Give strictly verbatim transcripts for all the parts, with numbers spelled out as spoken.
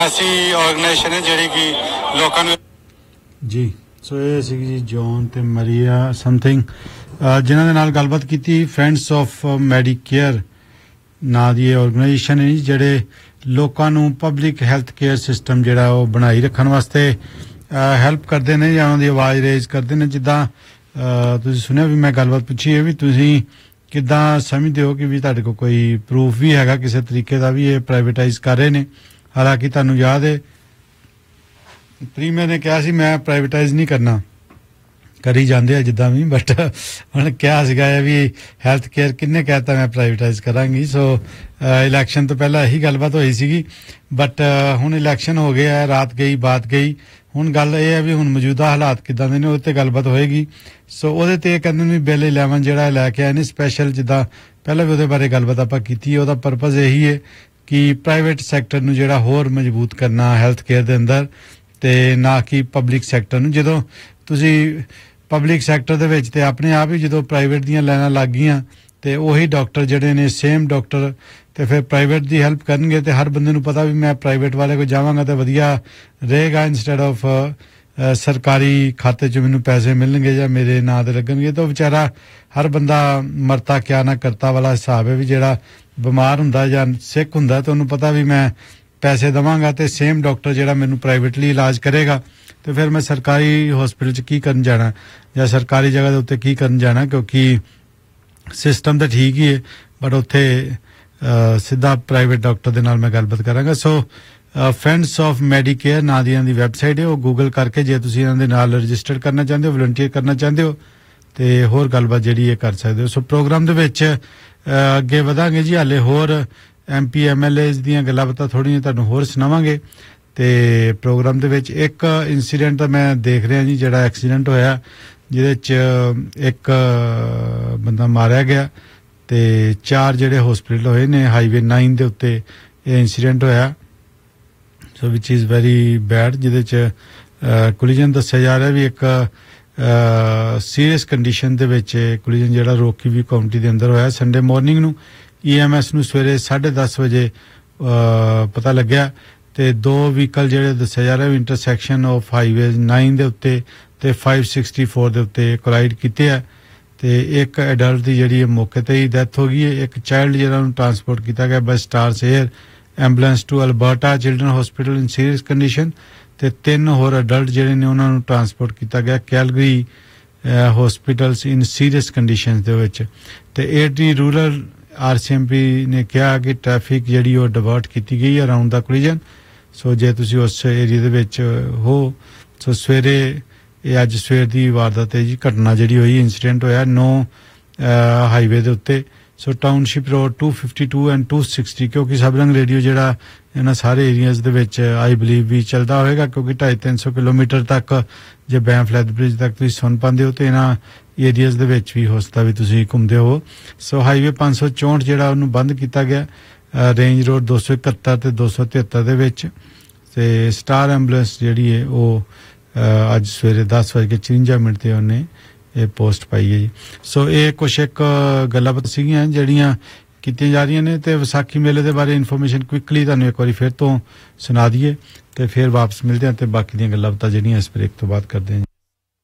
ਅਸੀਂ ਆਰਗੇਨਾਈਜੇਸ਼ਨ ਹੈ ਜਿਹੜੀ ਕਿ ਲੋਕਾਂ ਨੂੰ ਜੀ ਸੋ ਇਹ ਸੀ ਜੀ ਜੌਨ ਤੇ ਮਰੀਆ ਸਮਥਿੰਗ ਜਿਨ੍ਹਾਂ ਦੇ ਨਾਲ ਗੱਲਬਾਤ ਕੀਤੀ ਫਰੈਂਡਸ ਆਫ ਮੈਡੀਕੇਅਰ ਨਾਂ ਦੀ ਆਰਗੇਨਾਈਜੇਸ਼ਨ ਹੈ ਜਿਹੜੇ ਲੋਕਾਂ ਨੂੰ ਪਬਲਿਕ ਹੈਲਥ ਕੇਅਰ ਸਿਸਟਮ ਜਿਹੜਾ ਉਹ ਬਣਾਈ ਰੱਖਣ ਵਾਸਤੇ ਹੈਲਪ ਕਰਦੇ ਨੇ ਜਾਂ ਉਹਨਾਂ ਦੀ ਆਵਾਜ਼ ਰੇਜ਼ ਕਰਦੇ ਨੇ। ਜਿੱਦਾਂ ਤੁਸੀਂ ਸੁਣਿਆ ਵੀ ਮੈਂ ਗੱਲਬਾਤ ਪੁੱਛੀ ਹੈ ਵੀ ਤੁਸੀਂ ਕਿੱਦਾਂ ਸਮਝਦੇ ਹੋ ਕਿ ਵੀ ਤੁਹਾਡੇ ਕੋਲ ਕੋਈ ਪ੍ਰੂਫ ਵੀ ਹੈਗਾ ਕਿਸੇ ਤਰੀਕੇ ਦਾ ਵੀ ਇਹ ਪ੍ਰਾਈਵੇਟਾਈਜ਼ ਕਰ ਰਹੇ ਨੇ। ਹਾਲਾਂਕਿ ਤੁਹਾਨੂੰ ਯਾਦ ਹੈ ਪ੍ਰੀਮੀਅਰ ਨੇ ਕਿਹਾ ਸੀ ਮੈਂ ਪ੍ਰਾਈਵੇਟਾਈਜ਼ ਨਹੀਂ ਕਰਨਾ, ਕਰੀ ਜਾਂਦੇ ਆ ਜਿੱਦਾਂ ਵੀ, ਬਟ ਹੁਣ ਕਿਹਾ ਸੀਗਾ ਵੀ ਹੈਲਥ ਕੇਅਰ ਕਿੰਨੇ ਕਹਿਤਾ ਮੈਂ ਪ੍ਰਾਈਵੇਟਾਈਜ਼ ਕਰਾਂਗੀ। ਸੋ ਇਲੈਕਸ਼ਨ ਤੋਂ ਪਹਿਲਾਂ ਇਹੀ ਗੱਲਬਾਤ ਹੋਈ ਸੀਗੀ, ਬਟ ਹੁਣ ਇਲੈਕਸ਼ਨ ਹੋ ਗਿਆ, ਰਾਤ ਗਈ ਬਾਤ ਗਈ। ਹੁਣ ਗੱਲ ਇਹ ਹੈ ਵੀ ਹੁਣ ਮੌਜੂਦਾ ਹਾਲਾਤ ਕਿੱਦਾਂ ਦੇ ਨੇ ਉਹਦੇ ਤੇ ਗੱਲਬਾਤ ਹੋਏਗੀ। ਸੋ ਉਹਦੇ ਤੇ ਕਹਿੰਦੇ ਨੇ ਬਿੱਲ ਇਲੈਵਨ ਜਿਹੜਾ ਲੈ ਕੇ ਆਏ ਨੇ ਸਪੈਸ਼ਲ, ਜਿੱਦਾਂ ਪਹਿਲਾਂ ਵੀ ਉਹਦੇ ਬਾਰੇ ਗੱਲਬਾਤ ਆਪਾਂ ਕੀਤੀ। ਉਹਦਾ ਪਰਪਸ ਇਹੀ ਹੈ ਕਿ ਪ੍ਰਾਈਵੇਟ ਸੈਕਟਰ ਨੂੰ ਜਿਹੜਾ ਹੋਰ ਮਜ਼ਬੂਤ ਕਰਨਾ ਹੈਲਥ ਕੇਅਰ ਦੇ ਅੰਦਰ, ਤੇ ਨਾ ਕਿ ਪਬਲਿਕ ਸੈਕਟਰ ਨੂੰ। ਜਦੋਂ ਤੁਸੀਂ ਪਬਲਿਕ ਸੈਕਟਰ ਦੇ ਵਿੱਚ ਤੇ ਆਪਣੇ ਆਪ ਹੀ ਜਦੋਂ ਪ੍ਰਾਈਵੇਟ ਦੀਆਂ ਲਾਈਨਾਂ ਲੱਗ ਗਈਆਂ ਤੇ ਉਹੀ ਡਾਕਟਰ ਜਿਹੜੇ ਨੇ ਸੇਮ ਡਾਕਟਰ ਤੇ ਫਿਰ ਪ੍ਰਾਈਵੇਟ ਦੀ ਹੈਲਪ ਕਰਨਗੇ ਤੇ ਹਰ ਬੰਦੇ ਨੂੰ ਪਤਾ ਵੀ ਮੈਂ ਪ੍ਰਾਈਵੇਟ ਵਾਲੇ ਕੋਲ ਜਾਵਾਂਗਾ ਤਾਂ ਵਧੀਆ ਰਹੇਗਾ ਇੰਸਟੈਡ ਆਫ ਸਰਕਾਰੀ ਖਾਤੇ 'ਚ ਮੈਨੂੰ ਪੈਸੇ ਮਿਲਣਗੇ ਜਾਂ ਮੇਰੇ ਨਾਂ ਤੇ ਲੱਗਣਗੇ। ਤਾਂ ਵਿਚਾਰਾ ਹਰ ਬੰਦਾ ਮਰਤਾ ਕਿਆ ਨਾ ਕਰਤਾ ਵਾਲਾ ਹਿਸਾਬ ਹੈ ਵੀ ਜਿਹੜਾ ਬਿਮਾਰ ਹੁੰਦਾ ਜਾਂ ਸਿੱਕ ਹੁੰਦਾ ਤਾਂ ਉਹਨੂੰ ਪਤਾ ਵੀ ਮੈਂ ਪੈਸੇ ਦੇਵਾਂਗਾ ਤੇ ਸੇਮ ਡਾਕਟਰ ਜਿਹੜਾ ਮੈਨੂੰ ਪ੍ਰਾਈਵੇਟਲੀ ਇਲਾਜ ਕਰੇਗਾ ਤੇ ਫਿਰ ਮੈਂ ਸਰਕਾਰੀ ਹਸਪੀਟਲ 'ਚ ਕੀ ਕਰਨ ਜਾਣਾ ਜਾਂ ਸਰਕਾਰੀ ਜਗ੍ਹਾ ਦੇ ਉੱਤੇ ਕੀ ਕਰਨ ਜਾਣਾ, ਕਿਉਂਕਿ ਸਿਸਟਮ ਤਾਂ ਠੀਕ ਹੀ ਹੈ ਬਟ ਉੱਥੇ ਸਿੱਧਾ ਪ੍ਰਾਈਵੇਟ ਡਾਕਟਰ ਦੇ ਨਾਲ ਮੈਂ ਗੱਲਬਾਤ ਕਰਾਂਗਾ। ਸੋ ਫਰੈਂਡਸ ਆਫ ਮੈਡੀਕੇਅਰ ਨਾਂ ਦੀ ਇਹਨਾਂ ਦੀ ਵੈਬਸਾਈਟ ਹੈ, ਉਹ ਗੂਗਲ ਕਰਕੇ ਜੇ ਤੁਸੀਂ ਇਹਨਾਂ ਦੇ ਨਾਲ ਰਜਿਸਟਰ ਕਰਨਾ ਚਾਹੁੰਦੇ ਹੋ, ਵਲੰਟੀਅਰ ਕਰਨਾ ਚਾਹੁੰਦੇ ਹੋ ਤੇ ਹੋਰ ਗੱਲਬਾਤ ਜਿਹੜੀ ਇਹ ਕਰ ਸਕਦੇ ਹੋ। ਸੋ ਪ੍ਰੋਗਰਾਮ ਦੇ ਵਿੱਚ ਅੱਗੇ ਵਧਾਂਗੇ ਜੀ, ਹਾਲੇ ਹੋਰ M P M L age ਦੀਆਂ ਗੱਲਾਂ ਬਾਤਾਂ ਥੋੜ੍ਹੀਆਂ ਤੁਹਾਨੂੰ ਹੋਰ ਸੁਣਾਵਾਂਗੇ। ਤੇ ਪ੍ਰੋਗਰਾਮ ਦੇ ਵਿੱਚ ਇੱਕ ਇਨਸੀਡੈਂਟ ਤਾਂ ਮੈਂ ਦੇਖ ਰਿਹਾ ਜੀ, ਜਿਹੜਾ ਐਕਸੀਡੈਂਟ ਹੋਇਆ ਜਿਹਦੇ 'ਚ ਇੱਕ ਬੰਦਾ ਮਾਰਿਆ ਗਿਆ ਤੇ ਚਾਰ ਜਿਹੜੇ ਹਸਪੀਟਲ ਹੋਏ ਨੇ ਹਾਈਵੇ ਨਾਈਨ ਦੇ ਉੱਤੇ ਇਹ ਇਨਸੀਡੈਂਟ ਹੋਇਆ। ਸੋ ਵਿਚ ਇਜ਼ ਵੈਰੀ ਬੈਡ, ਜਿਹਦੇ 'ਚ ਕੋਲੀਜਨ ਦੱਸਿਆ ਜਾ ਰਿਹਾ ਵੀ ਇੱਕ ਸੀਰੀਅਸ ਕੰਡੀਸ਼ਨ ਦੇ ਵਿੱਚ ਕੋਲੀਜਨ ਜਿਹੜਾ ਰੋਕੀ ਵੀ ਕਾਉਂਟੀ ਦੇ ਅੰਦਰ ਹੋਇਆ। ਸੰਡੇ ਮਾਰਨਿੰਗ ਨੂੰ ਈ ਐਮ ਐਸ ਨੂੰ ਸਵੇਰੇ ਸਾਢੇ ਦਸ ਵਜੇ ਪਤਾ ਲੱਗਿਆ ਤੇ ਦੋ ਵਹੀਕਲ ਜਿਹੜੇ ਦੱਸਿਆ ਜਾ ਰਿਹਾ ਇੰਟਰਸੈਕਸ਼ਨ ਆਫ ਹਾਈਵੇ ਨਾਈਨ ਦੇ ਉੱਤੇ ਤੇ ਫਾਈਵ ਸਿਕਸਟੀ ਫੋਰ ਦੇ ਉੱਤੇ ਕੋਲਾਈਡ ਕੀਤੇ ਆ ਤੇ ਇੱਕ ਐਡਲਟ ਦੀ ਜਿਹੜੀ ਮੌਕੇ ਤੇ ਹੀ ਡੈਥ ਹੋ ਗਈ ਹੈ। ਇੱਕ ਚਾਈਲਡ ਜਿਹੜਾ ਨੂੰ ਟਰਾਂਸਪੋਰਟ ਕੀਤਾ ਗਿਆ ਬਾਈ stars air ambulance to Alberta children hospital in serious condition ਤੇ ਤਿੰਨ ਹੋਰ ਐਡਲਟ ਜਿਹੜੇ ਨੇ ਉਹਨਾਂ ਨੂੰ ਟਰਾਂਸਪੋਰਟ ਕੀਤਾ ਗਿਆ ਕੈਲਗਰੀ ਹਸਪੀਟਲਸ ਇਨ ਸੀਰੀਅਸ ਕੰਡੀਸ਼ਨ ਦੇ ਵਿੱਚ। ਤੇ eighty rural R C M P ਨੇ ਕਿਹਾ ਕਿ ਟ੍ਰੈਫਿਕ ਜਿਹੜੀ ਉਹ ਡਿਵਰਟ ਕੀਤੀ ਗਈ ਅਰਾਊਂਡ ਦਾ ਕੋਲੀਜਨ। ਸੋ ਜੇ ਤੁਸੀਂ ਉਸ ਏਰੀਆ ਦੇ ਵਿੱਚ ਹੋ, ਸੋ ਸਵੇਰੇ ਇਹ ਅੱਜ ਸਵੇਰ ਦੀ ਵਾਰਦਾਤ ਹੈ ਜੀ, ਘਟਨਾ ਜਿਹੜੀ ਹੋਈ ਇਨਸੀਡੈਂਟ ਹੋਇਆ ਨੋ ਹਾਈਵੇ ਦੇ ਉੱਤੇ। ਸੋ township road two fifty two and two sixty, ਕਿਉਂਕਿ ਸਬਰੰਗ ਰੇਡੀਓ ਜਿਹੜਾ ਇਹਨਾਂ ਸਾਰੇ ਏਰੀਆਜ਼ ਦੇ ਵਿੱਚ ਆਈ ਬਲੀਵ ਵੀ ਚੱਲਦਾ ਹੋਵੇਗਾ, ਕਿਉਂਕਿ ਢਾਈ ਤਿੰਨ ਸੌ ਕਿਲੋਮੀਟਰ ਤੱਕ ਜੇ ਬੈਂਫ ਲੈਦ ਬ੍ਰਿਜ ਤੱਕ ਤੁਸੀਂ ਸੁਣ ਪਾਉਂਦੇ ਹੋ ਤੇ ਇਹਨਾਂ ਏਰੀਆਜ਼ ਦੇ ਵਿੱਚ ਵੀ ਹੋ ਸਕਦਾ ਵੀ ਤੁਸੀਂ ਘੁੰਮਦੇ ਹੋ। ਸੋ ਹਾਈਵੇ ਪੰਜ ਸੌ ਚੌਂਹਠ ਜਿਹੜਾ ਉਹਨੂੰ ਬੰਦ ਕੀਤਾ ਗਿਆ, ਰੇਂਜ ਰੋਡ ਦੋ ਸੌ ਇਕਹੱਤਰ ਤੇ ਦੋ ਸੌ ਤਿਹੱਤਰ ਦੇ ਵਿੱਚ। ਤੇ ਸਟਾਰ ਐਂਬੂਲੈਂਸ ਜਿਹੜੀ ਹੈ ਉਹ ਅੱਜ ਸਵੇਰੇ ਦਸ ਵਜੇ ਕੇ ਚੁਰੰਜਾ ਮਿੰਟ ਤੇ ਉਹਨੇ ਇਹ ਪੋਸਟ ਪਾਈ ਹੈ ਜੀ। ਸੋ ਇਹ ਕੁਛ ਇੱਕ ਗੱਲਾਂ ਬਾਤਾਂ ਸੀਗੀਆਂ ਜਿਹੜੀਆਂ ਕੀਤੀਆਂ ਜਾ ਰਹੀਆਂ ਨੇ ਤੇ ਵਿਸਾਖੀ ਮੇਲੇ ਦੇ ਬਾਰੇ ਇਨਫੋਰਮੇਸ਼ਨ ਕੁਇਕਲੀ ਤੁਹਾਨੂੰ ਇੱਕ ਵਾਰੀ ਫਿਰ ਤੋਂ ਸੁਣਾ ਦਈਏ ਤੇ ਫਿਰ ਵਾਪਸ ਮਿਲਦੇ ਹਾਂ ਤੇ ਬਾਕੀ ਦੀਆਂ ਗੱਲਾਂ ਬਾਤਾਂ ਜਿਹੜੀਆਂ ਇਸ ਬ੍ਰੇਕ ਤੋਂ ਬਾਅਦ ਕਰਦੇ ਹਾਂ।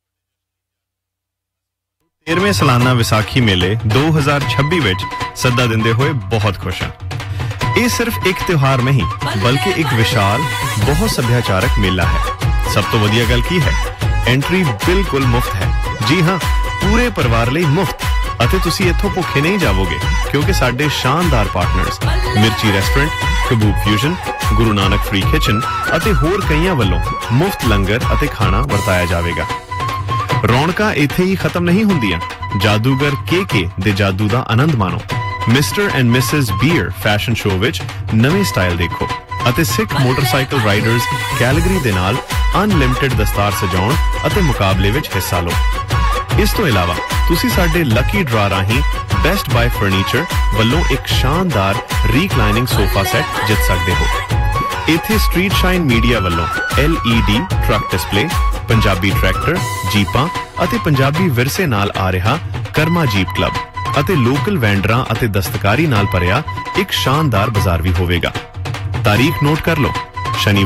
तेरहवें सालाना विसाखी मेले दो हज़ार छब्बीस ਵਿੱਚ ਸੱਦਾ ਦਿੰਦੇ ਹੋਏ ਬਹੁਤ ਖੁਸ਼ ਹਾਂ। ਇਹ ਸਿਰਫ ਇੱਕ ਤਿਉਹਾਰ ਨਹੀਂ ਬਲਕਿ ਇੱਕ ਵਿਸ਼ਾਲ ਬਹੁਤ ਸੱਭਿਆਚਾਰਕ ਮੇਲਾ ਹੈ। ਸਭ ਤੋਂ ਵਧੀਆ ਗੱਲ ਕੀ ਹੈ, ਐਂਟਰੀ ਬਿਲਕੁਲ ਮੁਫਤ ਹੈ। ਜੀ ਹਾਂ, ਪੂਰੇ ਪਰਿਵਾਰ ਲਈ ਮੁਫਤ ਅਤੇ ਤੁਸੀਂ ਇੱਥੋਂ ਭੁੱਖੇ ਨਹੀਂ ਜਾਵੋਗੇ ਕਿਉਂਕਿ ਸਾਡੇ ਸ਼ਾਨਦਾਰ ਪਾਰਟਨਰਸ ਮਿਰਚੀ restaurant, ਕਬੂਬ fusion, Guru Nanak free kitchen ਅਤੇ ਹੋਰ ਕਈਆਂ ਵੱਲੋਂ ਮੁਫਤ ਲੰਗਰ ਅਤੇ ਖਾਣਾ ਵਰਤਾਇਆ ਜਾਵੇਗਾ। ਰੌਣਕਾਂ ਇੱਥੇ ਹੀ ਖਤਮ ਨਹੀਂ ਹੁੰਦੀਆਂ। ਜਾਦੂਗਰ ਕੇ ਕੇ ਦੇ ਜਾਦੂ ਦਾ ਆਨੰਦ ਮਾਣੋ। Mister and Mrs beer fashion show ਵਿੱਚ ਨਵੇਂ ਸਟਾਈਲ ਦੇਖੋ ਅਤੇ ਸਿੱਖ ਮੋਟਰਸਾਈਕਲ ਰਾਈਡਰਸ ਕੈਲਗਰੀ ਦੇ ਨਾਲ ਅਨਲਿਮਟਿਡ ਦਸਤਾਰ ਸਜਾਉਣ ਅਤੇ ਮੁਕਾਬਲੇ ਵਿੱਚ ਹਿੱਸਾ ਲਓ। ਇਸ ਤੋਂ ਇਲਾਵਾ ਤੁਸੀਂ ਸਾਡੇ ਲੱਕੀ ਡਰਾ ਰਾਹੀਂ ਬੈਸਟ ਬਾਏ ਫਰਨੀਚਰ ਵੱਲੋਂ ਇੱਕ ਸ਼ਾਨਦਾਰ ਰੀਕਲਾਈਨਿੰਗ ਸੋਫਾ ਸੈੱਟ ਜਿੱਤ ਸਕਦੇ ਹੋ। ਇੱਥੇ ਸਟਰੀਟ ਸ਼ਾਈਨ ਮੀਡੀਆ ਵੱਲੋਂ L E D truck display, Punjabi tractor, ਜੀਪਾਂ ਅਤੇ ਪੰਜਾਬੀ ਵਿਰਸੇ ਨਾਲ ਆ ਰਿਹਾ ਕਰਮਾ ਜੀਪ ਕਲੱਬ ਅਤੇ ਲੋਕਲ ਵੈਂਡਰਾਂ ਅਤੇ ਦਸਤਕਾਰੀ ਨਾਲ ਭਰਿਆ ਇੱਕ ਸ਼ਾਨਦਾਰ ਬਾਜ਼ਾਰ ਵੀ ਹੋਵੇਗਾ। ਤਾਰੀਖ ਨੋਟ ਕਰ ਲਓ, ਸ਼ਨੀ